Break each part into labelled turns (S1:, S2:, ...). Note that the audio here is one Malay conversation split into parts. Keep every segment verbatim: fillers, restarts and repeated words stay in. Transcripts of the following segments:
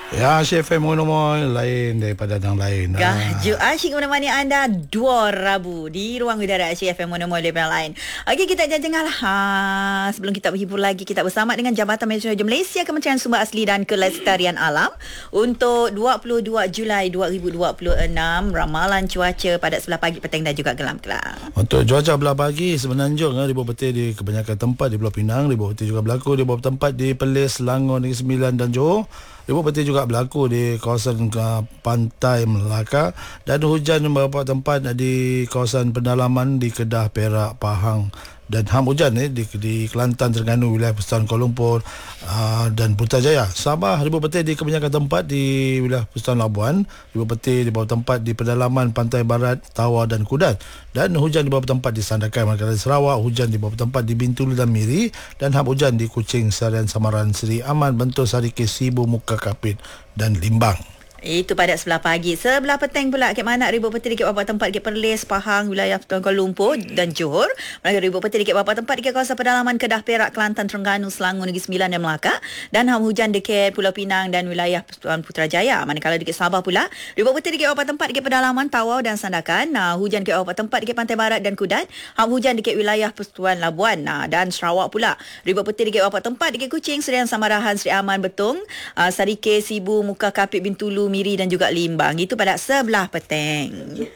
S1: Ya, Chef M Monomoy lain daripada yang lain.
S2: Gahju asyik menemani anda dua Rabu di ruang udara Chef M Monomoy daripada lain. Okey, kita jangan lah. Ha, sebelum kita berhibur lagi, kita bersama dengan Jabatan Meteorologi Malaysia, Kementerian Sumber Asli dan Kelestarian Alam untuk dua puluh dua Julai dua ribu dua puluh enam, ramalan cuaca pada sebelah pagi, petang dan juga gelam-gelam.
S1: Untuk cuaca belah pagi semenanjung, di bawah petir di kebanyakan tempat di Pulau Pinang, di bawah petir juga berlaku di bawah tempat di Perlis, Selangor, Negeri Sembilan dan Johor. Di bawah petir juga berlaku di kawasan uh, pantai Melaka, dan hujan beberapa tempat di kawasan pendalaman di Kedah, Perak, Pahang, dan ham hujan eh, di, di Kelantan, Terengganu, wilayah Persekutuan Kuala Lumpur uh, dan Putrajaya. Sabah di bawah petir di kebanyakan tempat di wilayah Persekutuan Labuan, di bawah petir di bawah tempat di pedalaman pantai barat, Tawau dan Kudat, dan hujan di bawah tempat di Sandakan, Malakal, Sarawak, hujan di bawah tempat di Bintulu dan Miri, dan ham hujan di Kuching, Sarian, Samaran, Seri Aman, Bentor, Sarikis, Sibu, Muka Kapit dan Limbang.
S2: Itu pada sebelah pagi. Sebelah petang pula, Kek Manak, ribuan petir di beberapa tempat di Perlis, Pahang, wilayah Kuala Lumpur dan Johor. Mereka ribuan petir di beberapa tempat di kawasan pedalaman Kedah, Perak, Kelantan, Terengganu, Selangor, Negeri Sembilan dan Melaka. Dan ham hujan dekat Pulau Pinang dan wilayah Persekutuan Putrajaya. Manakala di Sabah pula, ribuan petir di beberapa tempat di pedalaman Tawau dan Sandakan. Nah, hujan di beberapa tempat di Pantai Barat dan Kudat. Ham hujan dekat wilayah Persekutuan Labuan nah, dan Sarawak pula. Ribuan petir di beberapa tempat di Kuching, Serian, Samarahan, Seri Aman, Betong, uh, Sarikis, Sibu, Muka Kapit, Bintulu, Miri dan juga Limbang. Itu pada sebelah petang.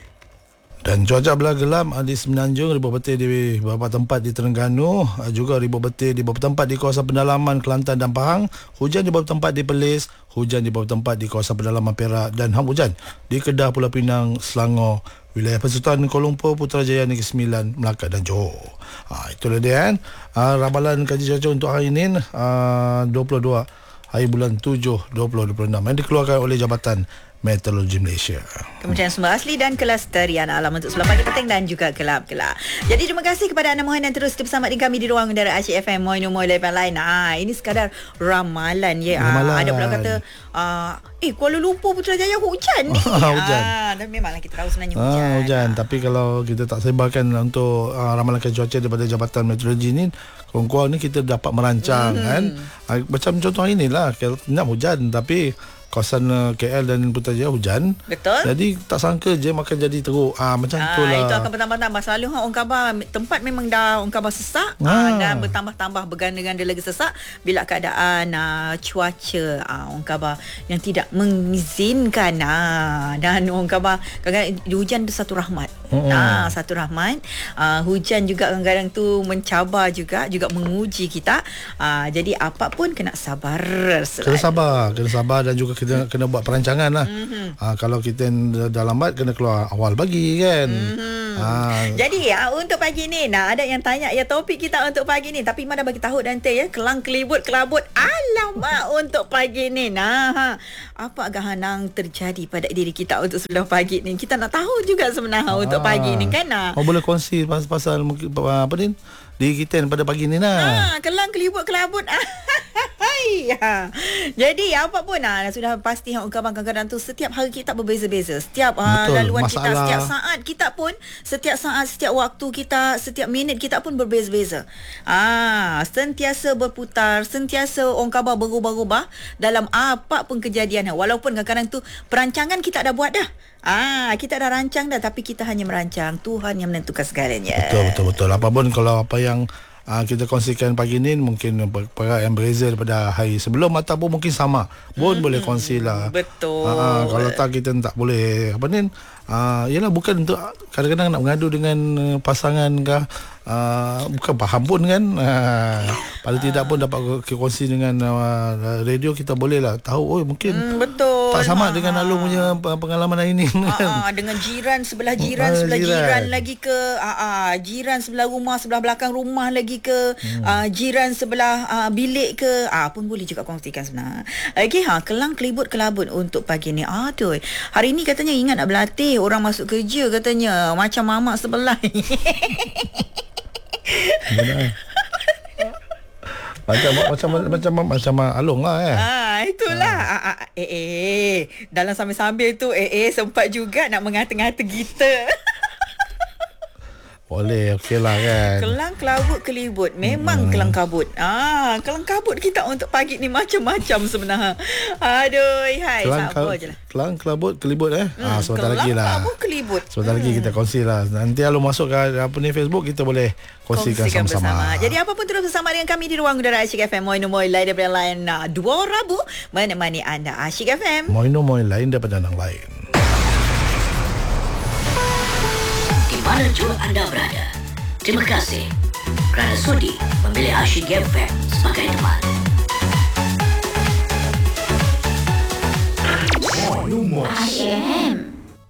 S1: Dan cuaca belah gelam di Semenanjung, ribuan petir di beberapa tempat di Terengganu, juga ribuan petir di beberapa tempat di kawasan pendalaman Kelantan dan Pahang, hujan di beberapa tempat di Perlis, hujan di beberapa tempat di kawasan pendalaman Perak, dan ham hujan di Kedah, Pulau Pinang, Selangor, wilayah Persekutuan Kuala Lumpur, Putrajaya, Negeri Sembilan, Melaka dan Johor. Ha, itulah dia kan. Ha, ramalan kaji cuaca untuk hari ini ha, dua puluh dua hari bulan tujuh dua ribu dua puluh enam yang dikeluarkan oleh Jabatan Meteorologi Malaysia,
S2: Kementerian Sumber Asli dan Kelestarian Alam untuk sebelah pagi, petang dan juga gelap-gelap. Jadi terima kasih kepada anda mohon yang terus bersama dengan kami di ruang udara Aceh F M Moin Umur Lepas Lain. Ah, ini sekadar ramalan ya.
S1: Ramalan.
S2: Ah, ada pula kata ah, eh Kuala Lumpur Putrajaya hujan ni.
S1: Hujan.
S2: Ah, dan memanglah kita tahu sebenarnya hujan.
S1: Ah, hujan. Tapi kalau kita tak sebarkan untuk uh, ramalan cuaca daripada Jabatan Meteorologi ni, kurang-kurang ni kita dapat merancang hmm. kan. Uh, macam contoh hari ni lah, nak hujan tapi kawasan uh, K L dan Putrajaya hujan.
S2: Betul.
S1: Jadi tak sangka je makan jadi teruk. Ah macam
S2: ah,
S1: tu lah.
S2: Itu akan bertambah-tambah. Selalu orang khabar tempat memang dah orang khabar sesak ah. Ah, dan bertambah-tambah berganda-ganda lagi sesak bila keadaan ah, cuaca ah, orang khabar yang tidak mengizinkan ah, dan orang khabar kadang-kadang hujan tu satu rahmat. Hmm. Ah, satu rahmat. Ah, hujan juga kadang-kadang tu mencabar juga juga menguji kita. Ah, jadi apa pun kena sabar.
S1: Kena sabar, kena sabar dan juga kita kena buat perancangan lah. Mm-hmm. Ha, kalau kita dah lambat kena keluar awal pagi kan. Mm-hmm. Ha.
S2: Jadi ya untuk pagi ni, nah ada yang tanya ya topik kita untuk pagi ni, tapi mana bagi tahu nanti ya kelang kelibut kelabut alamak untuk pagi ni. Nah, ha, apa gahanang terjadi pada diri kita untuk sebelah pagi ni? Kita nak tahu juga sebenarnya ha. untuk pagi ni kan. Nah.
S1: Oh, boleh kongsi pasal-pasal apa ni? Diri kita pada pagi ni lah.
S2: Ha, kelang kelibut kelabut. Ya. Jadi apa pun ah sudah pasti hang kadang-kadang tu setiap hari kita berbeza-beza. Setiap ah, laluan masalah kita, setiap saat kita pun, setiap saat, setiap waktu kita, setiap minit kita pun berbeza-beza. Ah, sentiasa berputar, sentiasa orang khabar berubah-ubah dalam apa pun kejadian. Walaupun kadang-kadang tu perancangan kita dah buat dah. Ah, kita dah rancang dah tapi kita hanya merancang. Tuhan yang menentukan segalanya.
S1: Betul betul betul. Apa pun kalau apa yang Uh, kita kongsikan pagi ni mungkin perkara yang berbeza daripada hari sebelum ataupun mungkin sama pun hmm, boleh kongsilah.
S2: Betul.
S1: Uh, kalau tak kita tak boleh apa ni. Uh, yalah bukan untuk kadang-kadang nak mengadu dengan uh, pasangan kah, uh, bukan faham pun kan. Uh, Pada uh. tidak pun dapat kongsi dengan uh, radio, kita boleh lah tahu oh mungkin
S2: hmm, betul.
S1: tak sama
S2: ha.
S1: dengan Alung punya pengalaman hari ni kan.
S2: Ha, dengan jiran sebelah jiran uh, sebelah jiran. jiran lagi ke uh, uh, jiran sebelah rumah sebelah belakang rumah lagi ke hmm. uh, jiran sebelah uh, bilik ke ah uh, pun boleh juga kongsikan sebenarnya. Okey ha, kelang kelibut kelabut untuk pagi ni. Aduh, hari ni katanya ingat nak berlatih orang masuk kerja katanya macam mamak sebelah.
S1: Macam macam macam macam Alung lah eh.
S2: Ah, itulah. Ha. Ah, ah, eh eh dalam sambil-sambil tu eh eh sempat juga nak mengata-ngata kita.
S1: Boleh, okey lah kan.
S2: Kelang kelabut kelibut. Memang hmm. kelang kabut. Ah, kelang kabut kita untuk pagi ni macam-macam sebenarnya. Aduh, hai,
S1: Kelang,
S2: sabar je lah.
S1: kelang kelabut kelibut eh.
S2: Hmm,
S1: ah, sebentar lagi lah.
S2: Kelang kabut kelibut.
S1: Sebentar
S2: hmm.
S1: lagi kita kongsi lah. Nanti kalau masuk ke apa ni Facebook, kita boleh kongsikan,
S2: kongsikan
S1: sama-sama.
S2: bersama. Jadi apa pun terus bersama dengan kami di ruang udara Asyik F M. Moino Moi lain daripada lain. Nah, dua Rabu menemani anda Asyik F M.
S1: Moino Moi lain daripada yang lain.
S3: Di mana jua anda berada, terima kasih kerana sudi memilih Asyik F M sebagai teman. Asyik F M.